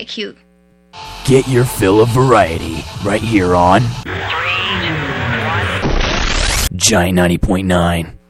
quite cute. Get your fill of variety right here on Giant 90.9.